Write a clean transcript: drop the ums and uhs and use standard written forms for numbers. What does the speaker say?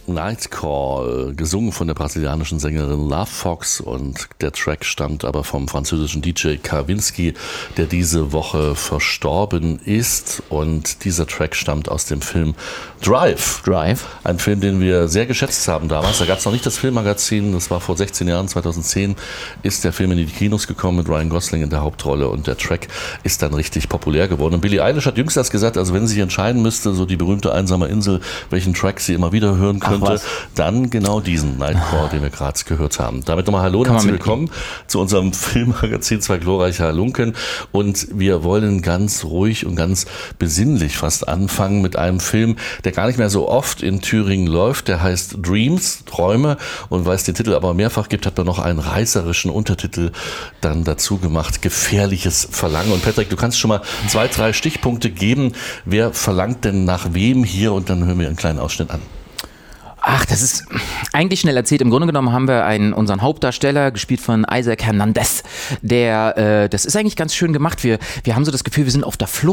Night Call, gesungen von der brasilianischen Sängerin Love Fox, und der Track stammt aber vom französischen DJ Kawinski, der diese Woche verstorben ist, und dieser Track stammt aus dem Film Drive. Ein Film, den wir sehr geschätzt haben damals. Da gab es noch nicht das Filmmagazin, das war vor 16 Jahren, 2010 ist der Film in die Kinos gekommen mit Ryan Gosling in der Hauptrolle, und der Track ist dann richtig populär geworden. Und Billie Eilish hat jüngst erst gesagt, also wenn sie sich entscheiden müsste, so die berühmte einsame Insel, welchen Track sie immer wieder hören könnte, dann genau diesen Nightcore, den wir gerade gehört haben. Damit nochmal hallo und herzlich willkommen zu unserem Filmmagazin Zwei glorreiche Halunken, und wir wollen ganz ruhig und ganz besinnlich fast anfangen mit einem Film, der gar nicht mehr so oft in Thüringen läuft. Der heißt Dreams, Träume, und weil es den Titel aber mehrfach gibt, hat man noch einen reißerischen Untertitel dann dazu gemacht, Gefährliches Verlangen. Und Patrick, du kannst schon mal 2, 3 Stichpunkte geben. Wer verlangt denn nach wem hier? Und dann hören wir einen kleinen Ausschnitt an. Ach, das ist eigentlich schnell erzählt. Im Grunde genommen haben wir unseren Hauptdarsteller, gespielt von Isaac Hernandez. Das ist eigentlich ganz schön gemacht. Wir haben so das Gefühl, wir sind auf der Flucht